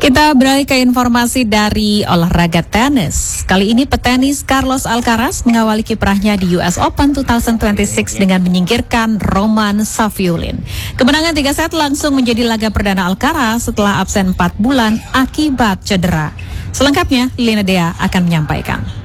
Kita beralih ke informasi dari olahraga tenis. Kali ini petenis Carlos Alcaraz mengawali kiprahnya di US Open 2026 dengan menyingkirkan Roman Safiullin. Kemenangan 3 set langsung menjadi laga perdana Alcaraz setelah absen 4 bulan akibat cedera. Selengkapnya, Lina Dea akan menyampaikan.